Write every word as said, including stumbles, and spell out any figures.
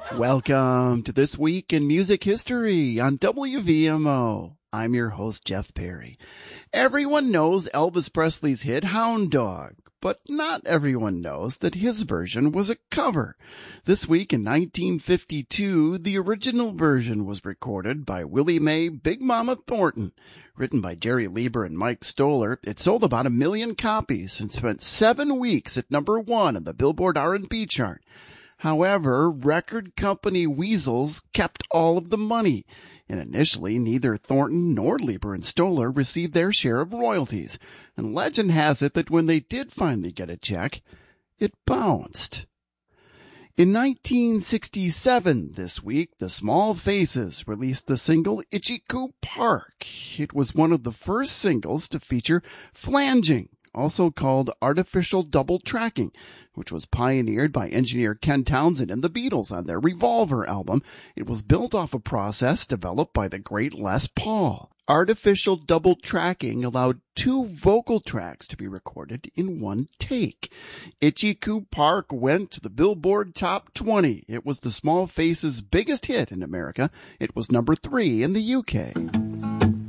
Welcome to This Week in Music History on W V M O. I'm your host, Jeff Perry. Everyone knows Elvis Presley's hit Hound Dog, but not everyone knows that his version was a cover. This week in nineteen fifty-two, the original version was recorded by Willie Mae Big Mama Thornton. Written by Jerry Lieber and Mike Stoller, it sold about a million copies and spent seven weeks at number one on the Billboard R and B chart. However, record company Weasels kept all of the money, and initially neither Thornton nor Lieber and Stoller received their share of royalties, and legend has it that when they did finally get a check, it bounced. In nineteen sixty-seven, this week, the Small Faces released the single Itchy Coo Park. It was one of the first singles to feature flanging, also called artificial double tracking, which was pioneered by engineer Ken Townsend and the Beatles on their Revolver album. It was built off a process developed by the great Les Paul. Artificial double tracking allowed two vocal tracks to be recorded in one take. Itchy Coo Park went to the Billboard Top twenty. It was the Small Faces' biggest hit in America. It was number three in the U K.